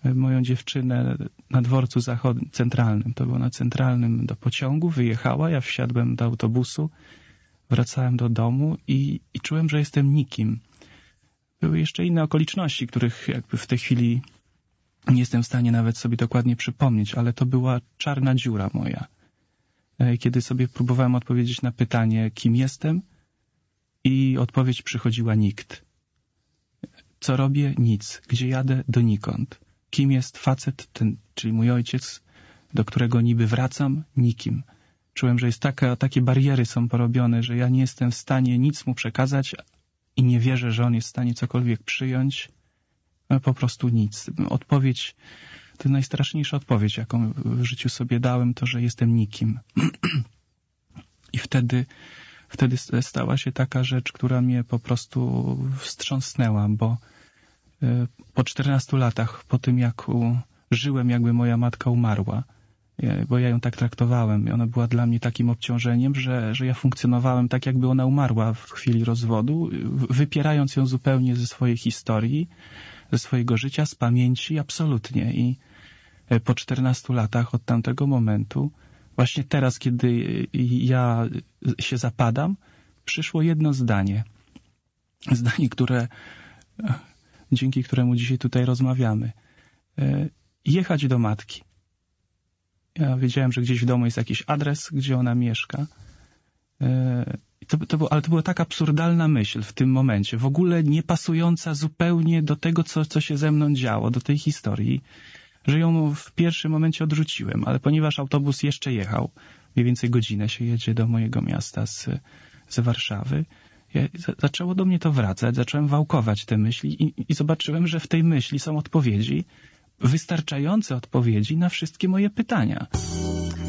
moją dziewczynę na dworcu centralnym. To było na centralnym do pociągu, wyjechała, ja wsiadłem do autobusu, wracałem do domu i czułem, że jestem nikim. Były jeszcze inne okoliczności, których jakby w tej chwili nie jestem w stanie nawet sobie dokładnie przypomnieć, ale to była czarna dziura moja. Kiedy sobie próbowałem odpowiedzieć na pytanie, kim jestem, i odpowiedź przychodziła nikt. Co robię? Nic. Gdzie jadę? Donikąd. Kim jest facet, ten, czyli mój ojciec, do którego niby wracam? Nikim. Czułem, że takie bariery są porobione, że ja nie jestem w stanie nic mu przekazać i nie wierzę, że on jest w stanie cokolwiek przyjąć. Po prostu nic. Odpowiedź, to najstraszniejsza odpowiedź, jaką w życiu sobie dałem, to, że jestem nikim. I wtedy stała się taka rzecz, która mnie po prostu wstrząsnęła, bo po 14 latach, po tym jak żyłem, jakby moja matka umarła, bo ja ją tak traktowałem i ona była dla mnie takim obciążeniem, że ja funkcjonowałem tak, jakby ona umarła w chwili rozwodu, wypierając ją zupełnie ze swojej historii, ze swojego życia, z pamięci, absolutnie. I po 14 latach od tamtego momentu, właśnie teraz, kiedy ja się zapadam, przyszło jedno zdanie. Zdanie, dzięki któremu dzisiaj tutaj rozmawiamy. Jechać do matki. Ja wiedziałem, że gdzieś w domu jest jakiś adres, gdzie ona mieszka. Ale to była tak absurdalna myśl w tym momencie, w ogóle nie pasująca zupełnie do tego, co się ze mną działo, do tej historii, że ją w pierwszym momencie odrzuciłem, ale ponieważ autobus jeszcze jechał, mniej więcej godzinę się jedzie do mojego miasta z Warszawy, zaczęło do mnie to wracać, zacząłem wałkować te myśli i zobaczyłem, że w tej myśli są odpowiedzi, wystarczające odpowiedzi na wszystkie moje pytania.